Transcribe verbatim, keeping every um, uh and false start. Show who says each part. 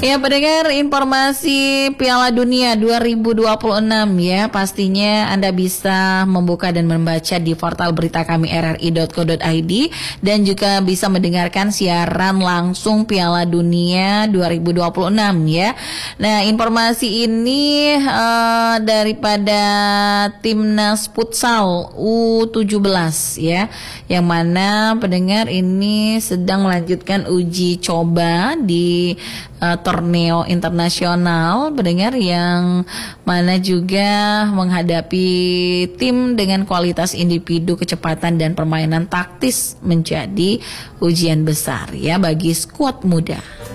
Speaker 1: Ya pendengar, informasi Piala Dunia dua ribu dua puluh enam ya, pastinya Anda bisa membuka dan membaca di portal berita kami r r i dot co dot i d dan juga bisa mendengarkan siaran langsung Piala Dunia dua ribu dua puluh enam ya. Nah, informasi ini uh, daripada Timnas Futsal U tujuh belas ya, yang mana pendengar ini sedang melanjutkan uji coba di uh, torneo internasional, pendengar, yang mana juga menghadapi tim dengan kualitas individu, kecepatan dan permainan taktis menjadi ujian besar ya bagi skuad muda.